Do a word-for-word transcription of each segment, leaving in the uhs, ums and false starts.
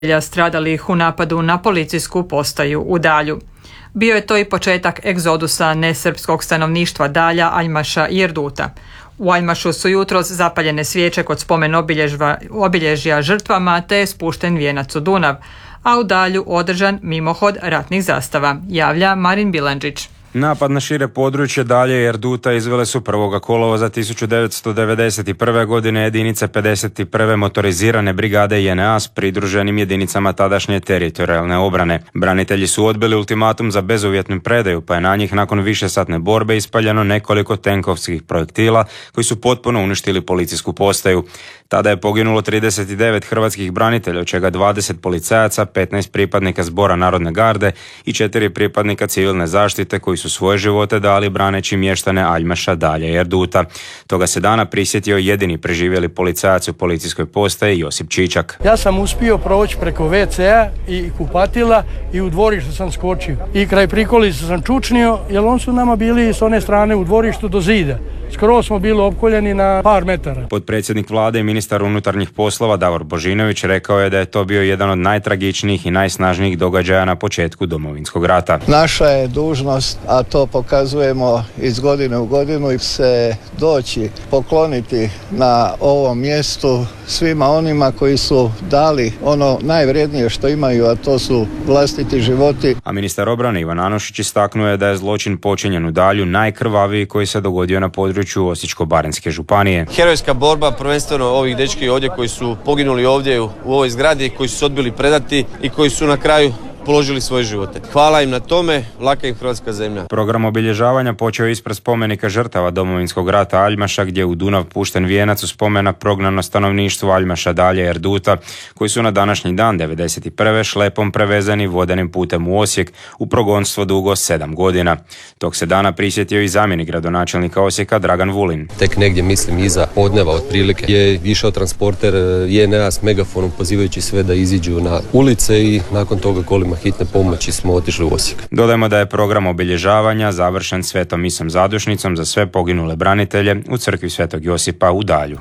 stradalih u napadu na policijsku postaju u Dalju. Bio je to i početak egzodusa nesrpskog stanovništva Dalja, Aljmaša i Erduta. U Aljmašu su jutros zapaljene svijeće kod spomen obilježja žrtvama te je spušten vijenac u Dunav, a u Dalju održan mimohod ratnih zastava, javlja Marin Bilandžić. Napad na šire područje Dalje i Erduta izvele su prvog kolovoza tisuću devetsto devedeset prve. godine jedinice pedeset prve motorizirane brigade J N A s pridruženim jedinicama tadašnje teritorijalne obrane. Branitelji su odbili ultimatum za bezuvjetnu predaju, pa je na njih nakon višesatne borbe ispaljeno nekoliko tenkovskih projektila koji su potpuno uništili policijsku postaju. Tada je poginulo trideset devet hrvatskih branitelja, od čega dvadeset policajaca, petnaest pripadnika Zbora Narodne garde i četiri pripadnika civilne zaštite koji su svoje živote dali braneći mještane Aljmaša, Dalje i Erduta. Toga se dana prisjetio jedini preživjeli policajac u policijskoj postaji Josip Čičak. Ja sam uspio proći preko ve cea i kupatila i u dvorištu sam skočio. I kraj prikolice sam čučnio, jer on su nama bili s one strane u dvorištu do zida. Skoro smo bili opkoljeni na par metara. Potpredsjednik vlade i ministar unutarnjih poslova Davor Božinović rekao je da je to bio jedan od najtragičnijih i najsnažnijih događaja na početku Domovinskog rata. Naša je dužnost, a to pokazujemo iz godine u godinu, se doći pokloniti na ovom mjestu svima onima koji su dali ono najvrednije što imaju, a to su vlastiti životi. A ministar obrane Ivan Anušić istaknuo je da je zločin počinjen u Dalju najkrvaviji koji se dogodio na području Osječko-baranjske županije. Herojska borba prvenstveno ovih dečki ovdje koji su poginuli ovdje u, u ovoj zgradi, koji su se odbili predati i koji su na kraju položili svoje živote. Hvala im na tome, laka im hrvatska zemlja. Program obilježavanja počeo ispred spomenika žrtava Domovinskog rata Aljmaša, gdje je u Dunav pušten vijenac u spomen na prognano stanovništvo Aljmaša, Dalje i Erduta, koji su na današnji dan devedeset prve šlepom prevezani vodenim putem u Osijek u progonstvo dugo sedam godina. Tog se dana prisjetio i zamjenik gradonačelnika Osijeka Dragan Vulin. Tek negdje, mislim, iza podneva otprilike je išao transporter J N A s megafonom pozivajući sve da iziđu na ulice i nakon toga kolima hitne pomoći smo otišli u Osijek. Dodajmo da je program obilježavanja završen svetom misom zadušnicom za sve poginule branitelje u crkvi Svetog Josipa u Dalju.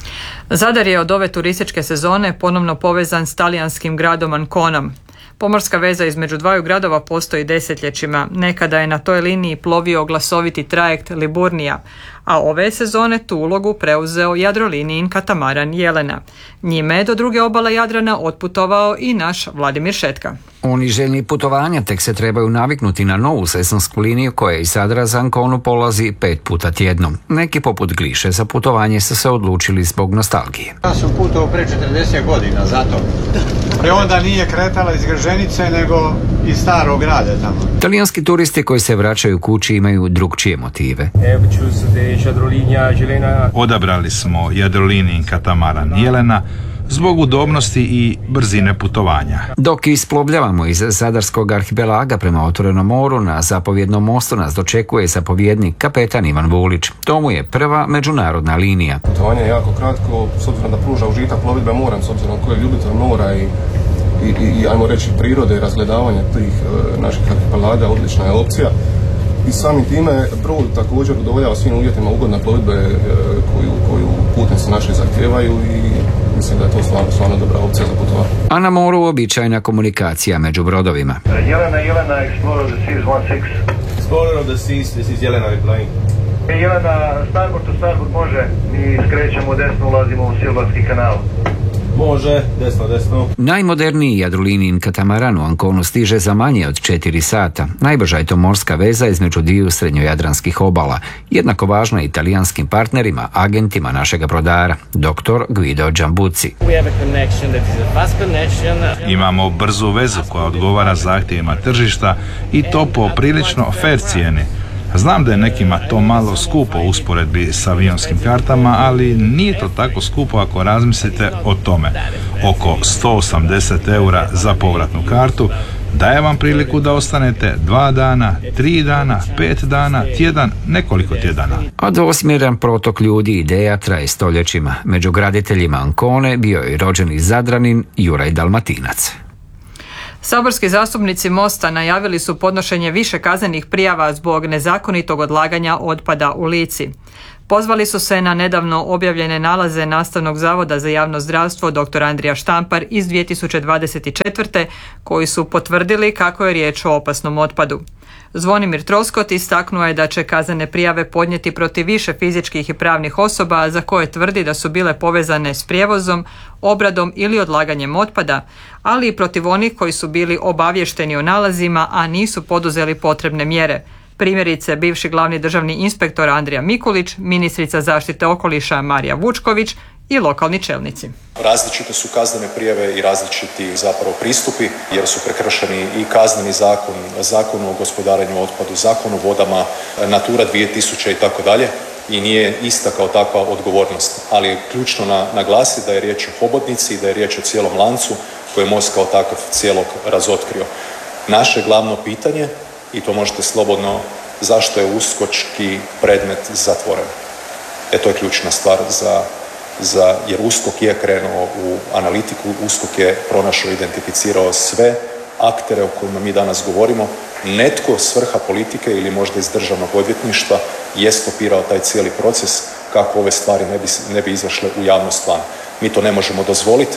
Zadar je od ove turističke sezone ponovno povezan s talijanskim gradom Anconom. Pomorska veza između dvaju gradova postoji desetljećima. Nekada je na toj liniji plovio glasoviti trajekt Liburnija, a ove sezone tu ulogu preuzeo Jadrolinijin katamaran Jelena. Njime je do druge obale Jadrana otputovao i naš Vladimir Šetka. Oni željni putovanja tek se trebaju naviknuti na novu sezonsku liniju koja iz Zadra za Anconu polazi pet puta tjedno. Neki poput Gliše za putovanje su se odlučili zbog nostalgije. Ja sam putovao pre četrdeset godina, zato. Pre onda nije kretala iz Grženice, nego iz starog grada tamo. Talijanski turisti koji se vraćaju kući imaju drugčije motive. Odabrali smo Jadrolinijin katamaran Jelena zbog udobnosti i brzine putovanja. Dok isplovljavamo iz Zadarskog arhipelaga prema otvorenom moru, na zapovjednom mostu nas dočekuje zapovjednik kapetan Ivan Vulić. To mu je prva međunarodna linija. Putovanje je jako kratko, s obzirom da pruža užitak plovidbe morem, s obzirom ko je ljubitelj mora i, i, i ajmo reći prirode i razgledavanja tih e, naših arhipelaga, odlična je opcija. I samim time brod također udovoljava svim uvjetima ugodne plovidbe e, koju, koju putnici naši zahtijevaju i mislim da je to stvarno, stvarno dobra opcija za putovanje. A na moru uobičajena komunikacija među brodovima. Jelena, Jelena, Explorer of the Seas one six. Explorer of the Seas, this is Jelena replying. Jelena, starboard to starboard može, mi skrećemo desno, ulazimo u Silvarski kanal. Može, desno, desno. Najmoderniji Jadrolinijin katamaran u Anconu stiže za manje od četiri sata. Najbrža je to morska veza između dviju srednjojadranskih obala. Jednako važna i italijanskim partnerima, agentima našega brodara, doktor Guido Giambucci. Imamo brzu vezu koja odgovara zahtjevima tržišta i to po prilično fair cijeni. Znam da je nekima to malo skupo u usporedbi s avionskim kartama, ali nije to tako skupo ako razmislite o tome. Oko sto osamdeset eura za povratnu kartu daje vam priliku da ostanete dva dana, tri dana, pet dana, tjedan, nekoliko tjedana. A dvosmjeran protok ljudi i ideja traje stoljećima. Među graditeljima Ancone bio je rođeni Zadranin Juraj Dalmatinac. Saborski zastupnici Mosta najavili su podnošenje više kaznenih prijava zbog nezakonitog odlaganja otpada u Lici. Pozvali su se na nedavno objavljene nalaze Nastavnog zavoda za javno zdravstvo dr. Andrija Štampar iz dvije tisuće dvadeset četvrte koji su potvrdili kako je riječ o opasnom otpadu. Zvonimir Troskot istaknuo je da će kaznene prijave podnijeti protiv više fizičkih i pravnih osoba za koje tvrdi da su bile povezane s prijevozom, obradom ili odlaganjem otpada, ali i protiv onih koji su bili obavješteni o nalazima, a nisu poduzeli potrebne mjere. Primjerice, bivši glavni državni inspektor Andrija Mikulić, ministrica zaštite okoliša Marija Vučković i lokalni čelnici. Različite su kaznene prijave i različiti zapravo pristupi jer su prekršeni i kazneni zakon, zakon o gospodarenju otpadu, zakon o vodama, Natura dvije tisuće i tako dalje i nije ista kao takva odgovornost. Ali je ključno na, naglasiti da je riječ o hobotnici i da je riječ o cijelom lancu koji je Most kao takav cijelog razotkrio. Naše glavno pitanje, i to možete slobodno, zašto je uskočki predmet zatvoren? E to je ključna stvar za Za, jer USKOK je krenuo u analitiku, USKOK je pronašao i identificirao sve aktere o kojima mi danas govorimo. Netko s vrha politike ili možda iz državnog odvjetništva je stopirao taj cijeli proces kako ove stvari ne bi, ne bi izašle u javnost van. Mi to ne možemo dozvoliti.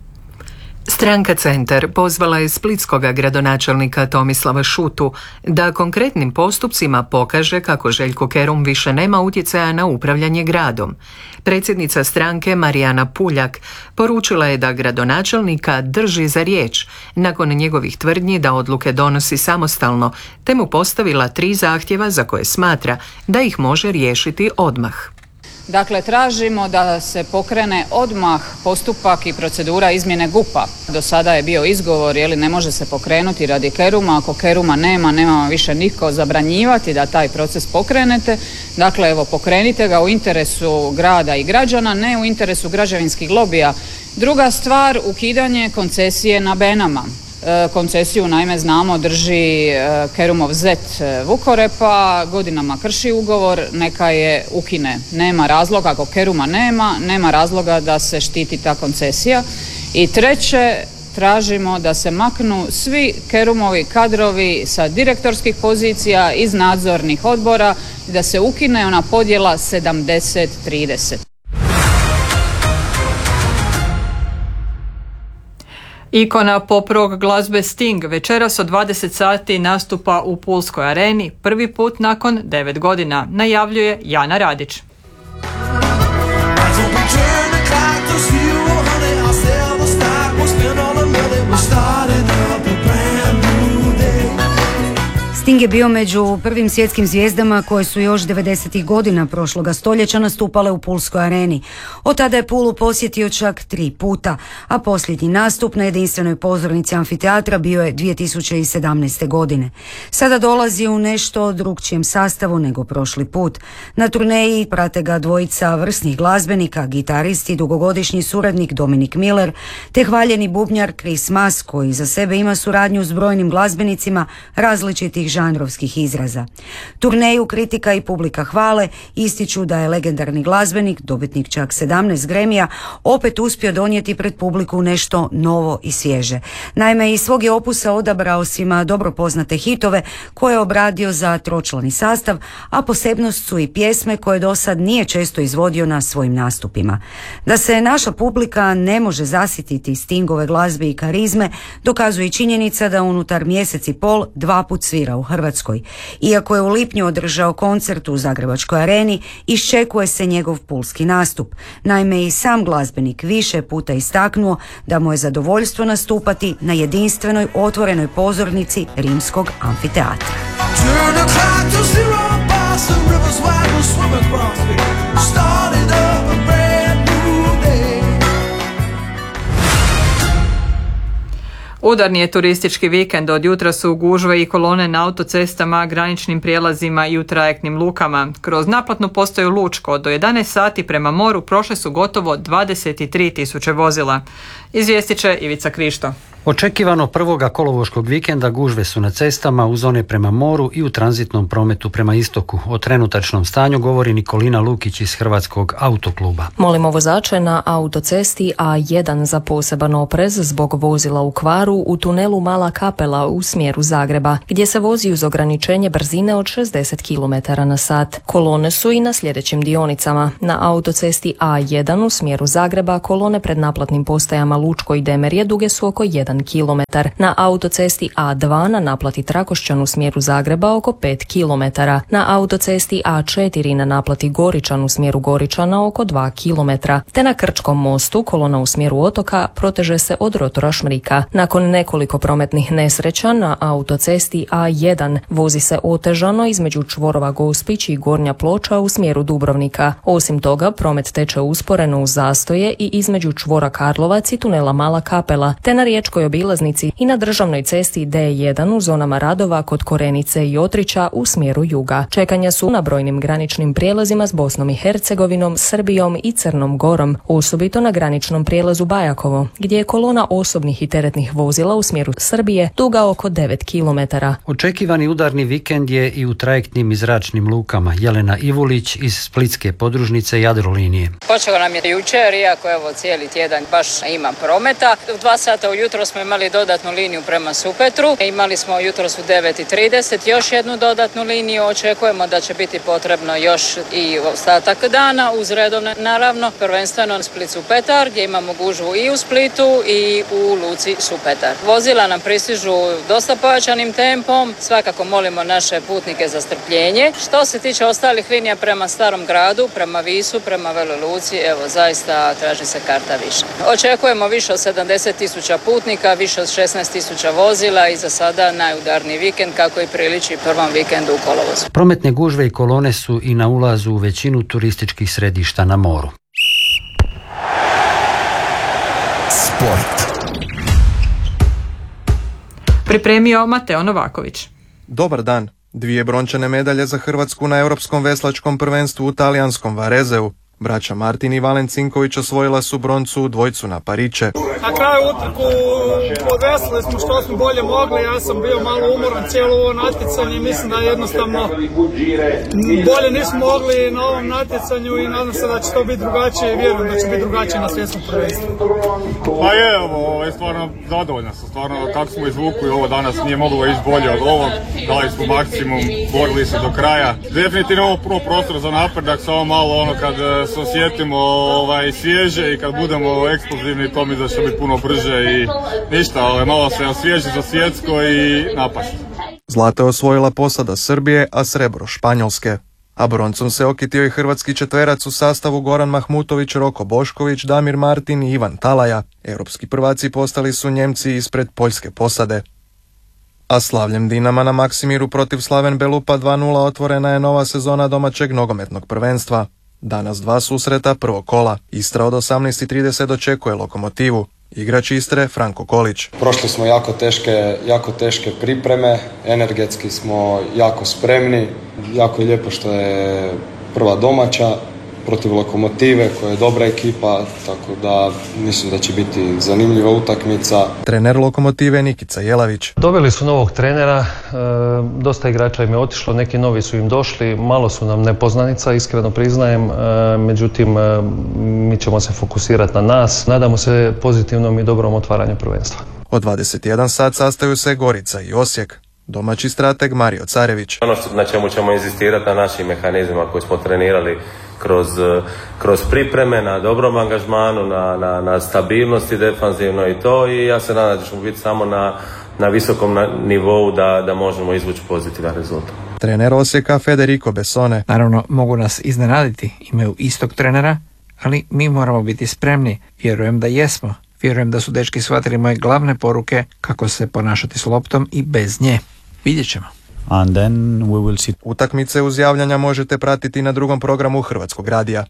Stranka Centar pozvala je splitskoga gradonačelnika Tomislava Šutu da konkretnim postupcima pokaže kako Željko Kerum više nema utjecaja na upravljanje gradom. Predsjednica stranke Marijana Puljak poručila je da gradonačelnika drži za riječ nakon njegovih tvrdnji da odluke donosi samostalno, te mu postavila tri zahtjeva za koje smatra da ih može riješiti odmah. Dakle, tražimo da se pokrene odmah postupak i procedura izmjene G U P-a. Do sada je bio izgovor, je li ne može se pokrenuti radi Keruma, ako Keruma nema, nema više niko zabranjivati da taj proces pokrenete. Dakle, evo, pokrenite ga u interesu grada i građana, ne u interesu građevinskih lobija. Druga stvar, ukidanje koncesije na Benama. Koncesiju, naime, znamo, drži Kerumov zet Vukorepa, godinama krši ugovor, neka je ukine. Nema razloga, ako Keruma nema, nema razloga da se štiti ta koncesija. I treće, tražimo da se maknu svi Kerumovi kadrovi sa direktorskih pozicija iz nadzornih odbora i da se ukine ona podjela sedamdeset trideset. Ikona pop rock glazbe Sting večeras od dvadeset sati nastupa u Pulskoj areni, prvi put nakon devet godina, najavljuje Jana Radić. Sting je bio među prvim svjetskim zvijezdama koje su još devedesetih godina prošloga stoljeća nastupale u Pulskoj areni. Od tada je Pulu posjetio čak tri puta, a posljednji nastup na jedinstvenoj pozornici amfiteatra bio je dvije tisuće sedamnaeste. godine. Sada dolazi u nešto drukčijem sastavu nego prošli put. Na turneji prate ga dvojica vrsnih glazbenika, gitarist i dugogodišnji suradnik Dominik Miller, te hvaljeni bubnjar Chris Mas, koji za sebe ima suradnju s brojnim glazbenicima različitih žanrovskih izraza. Turneju kritika i publika hvale, ističu da je legendarni glazbenik, dobitnik čak sedamnaest Gramija, opet uspio donijeti pred publiku nešto novo i svježe. Naime, iz svog je opusa odabrao svima dobro poznate hitove koje je obradio za tročlani sastav, a posebnost su i pjesme koje do sad nije često izvodio na svojim nastupima. Da se naša publika ne može zasititi Stingove glazbe i karizme, dokazuje i činjenica da unutar mjesec i pol dva put svira u Hrvatskoj. Iako je u lipnju održao koncert u Zagrebačkoj areni, iščekuje se njegov pulski nastup. Naime, i sam glazbenik više puta istaknuo da mu je zadovoljstvo nastupati na jedinstvenoj otvorenoj pozornici Rimskog amfiteatra. Udarni je turistički vikend, od jutra su gužve i kolone na autocestama, graničnim prijelazima i u trajektnim lukama. Kroz naplatnu postaju Lučko do jedanaest sati prema moru prošle su gotovo dvadeset tri tisuće vozila. Izvijestit će Ivica Krišto. Očekivano prvoga kolovoškog vikenda gužve su na cestama, uz one prema moru i u tranzitnom prometu prema istoku. O trenutačnom stanju govori Nikolina Lukić iz Hrvatskog autokluba. Molimo vozače na autocesti A jedan za poseban oprez zbog vozila u kvaru u tunelu Mala Kapela u smjeru Zagreba, gdje se vozi uz ograničenje brzine od šezdeset kilometara na sat. Kolone su i na sljedećim dionicama. Na autocesti A jedan u smjeru Zagreba kolone pred naplatnim postajama Lučko i Demerje duge su oko jedan kilometar. Na autocesti A dva na naplati Trakošćan u smjeru Zagreba oko pet kilometara. Na autocesti A četiri na naplati Goričan u smjeru Goričana oko dva kilometra. Te na Krčkom mostu kolona u smjeru otoka proteže se od rotora Šmrika. Nakon nekoliko prometnih nesreća na autocesti A jedan vozi se otežano između čvorova Gospić i Gornja Ploča u smjeru Dubrovnika. Osim toga, promet teče usporeno uz zastoje i između čvora Karlovac i tunela Mala Kapela, te na riječkoj obilaznici i na državnoj cesti D jedan u zonama radova kod Korenice i Otrića u smjeru juga. Čekanja su na brojnim graničnim prijelazima s Bosnom i Hercegovinom, Srbijom i Crnom Gorom, osobito na graničnom prijelazu Bajakovo, gdje je kolona osobnih i teretnih vozila u smjeru Srbije duga oko devet kilometara. Očekivani udarni vikend je i u trajektnim i zračnim lukama. Jelena Ivulić iz Splitske podružnice Jadrolinije. Počeo nam je jučer, iako evo cijeli tjedan baš ima prometa. U dva sata ujutro smo imali dodatnu liniju prema Supetru. Imali smo jutros u devet i trideset još jednu dodatnu liniju. Očekujemo da će biti potrebno još i ostatak dana uz redovne, naravno, prvenstveno Split Supetar, gdje imamo gužvu i u Splitu i u luci Supetar. Vozila nam pristižu dosta pojačanim tempom. Svakako molimo naše putnike za strpljenje. Što se tiče ostalih linija prema Starom gradu, prema Visu, prema Veloj Luci, evo zaista traži se karta više. Očekujemo više od sedamdeset tisuća putnika, više od šesnaest tisuća vozila i za sada najudarniji vikend kako i priliči prvom vikendu u kolovozu. Prometne gužve i kolone su i na ulazu u većinu turističkih središta na moru. Sport. Pripremio Mateo Novaković. Dobar dan. Dvije brončane medalje za Hrvatsku na Europskom veslačkom prvenstvu u talijanskom Varezeu. Braća Martin i Valen Cinković osvojila su broncu u dvojcu na Pariće. Na kraju utrku podvesili smo što smo bolje mogli, ja sam bio malo umoran cijelo ovo natjecanje i mislim da jednostavno bolje nismo mogli na ovom natjecanju i nadam se da će to biti drugačije i vjerujem da će biti drugačije na svjetskom prvenstvu. Pa je, evo, je stvarno zadovoljan sam, stvarno kako smo izvukli ovo danas nije moglo ići bolje od ovog, dali smo maksimum, borili se do kraja. Definitivno ovo prvo prostor za napredak, samo malo ono kad se osjetimo ovaj, svježe i kad budemo eksplozivni, to mi da će biti puno brže i ništa, ovaj, malo se osvježi za svjetsko i napast. Zlato je osvojila posada Srbije, a srebro Španjolske. A broncom se okitio i hrvatski četverac u sastavu Goran Mahmutović, Roko Bošković, Damir Martin i Ivan Talaja. Europski prvaci postali su Njemci ispred poljske posade. A slavljem Dinama na Maksimiru protiv Slaven Belupa dva nula otvorena je nova sezona domaćeg nogometnog prvenstva. Danas dva susreta prvog kola. Istra od osamnaest i trideset dočekuje Lokomotivu. Igrač Istre Franko Kolić. Prošli smo jako teške, jako teške pripreme, energetski smo jako spremni, jako je lijepo što je prva domaća protiv Lokomotive koja je dobra ekipa, tako da mislim da će biti zanimljiva utakmica. Trener Lokomotive Nikica Jelavić. Doveli su novog trenera, e, dosta igrača im je otišlo, neki novi su im došli, malo su nam nepoznanica, iskreno priznajem, e, međutim e, mi ćemo se fokusirati na nas, nadamo se pozitivnom i dobrom otvaranju prvenstva. Od dvadeset jedan sat sastaju se Gorica i Osijek. Domaći strateg Mario Carević. Ono na čemu ćemo inzistirati na našim mehanizmima koje smo trenirali kroz, kroz pripreme, na dobrom angažmanu, na, na, na stabilnosti defanzivno i to i ja se nadam da ćemo biti samo na, na visokom na, nivou da, da možemo izvući pozitivan rezultat. Trener Osijeka Federico Bessone. Naravno mogu nas iznenaditi, imaju istog trenera, ali mi moramo biti spremni. Vjerujem da jesmo. Vjerujem da su dečki shvatili moje glavne poruke kako se ponašati s loptom i bez nje. Vidjet ćemo. And then we will see. Utakmice uz javljanja možete pratiti na drugom programu Hrvatskog radija.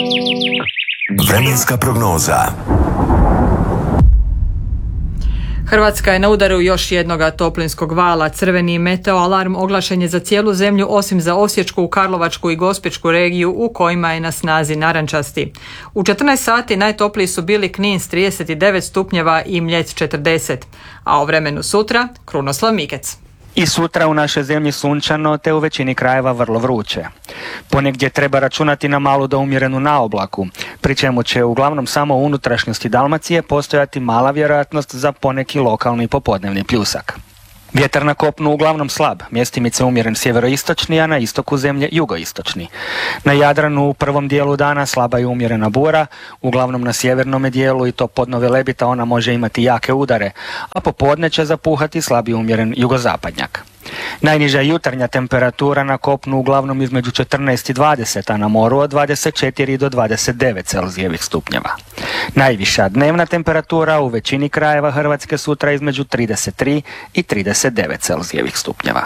Vremenska prognoza. Hrvatska je na udaru još jednoga toplinskog vala. Crveni meteoalarm oglašen je za cijelu zemlju osim za Osječku, Karlovačku i Gospićku regiju u kojima je na snazi narančasti. U četrnaest sati najtopliji su bili Knin s trideset devet stupnjeva i Mljet četrdeset. A o vremenu sutra Krunoslav Mikec. I sutra u našoj zemlji sunčano, te u većini krajeva vrlo vruće. Ponegdje treba računati na malu do umjerenu naoblaku, pri čemu će uglavnom samo u unutrašnjosti Dalmacije postojati mala vjerojatnost za poneki lokalni popodnevni pljusak. Vjetar na kopnu uglavnom slab, mjestimice umjeren sjeveroistočni, a na istoku zemlje jugoistočni. Na Jadranu u prvom dijelu dana slaba i umjerena bura, uglavnom na sjevernome dijelu i to podno Velebita ona može imati jake udare, a popodne će zapuhati slabi umjeren jugozapadnjak. Najniža jutarnja temperatura na kopnu uglavnom između četrnaest i dvadeset, a na moru od dvadeset četiri do dvadeset devet Celzijevih stupnjeva. Najviša dnevna temperatura u većini krajeva Hrvatske sutra između trideset tri i trideset devet Celzijevih stupnjeva.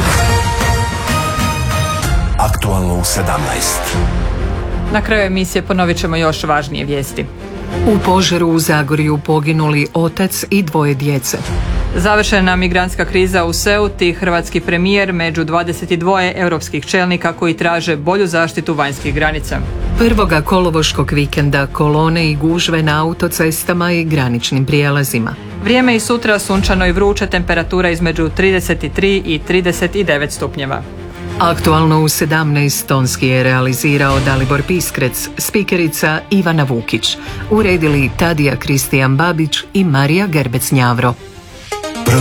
Aktualno u sedamnaest. Na kraju emisije ponovit ćemo još važnije vijesti. U požaru u Zagorju poginuli otac i dvoje djece. Završena migrantska kriza u Ceuti, hrvatski premijer među dvadeset dva europskih čelnika koji traže bolju zaštitu vanjskih granica. Prvoga kolovoškog vikenda kolone i gužve na autocestama i graničnim prijelazima. Vrijeme i sutra sunčano i vruće, temperatura između trideset tri i trideset devet stupnjeva. Aktualno u sedamnaest tonski je realizirao Dalibor Piskrec, spikerica Ivana Vukić. Uredili Tadija Kristijan Babić i Marija Gerbec Njavro.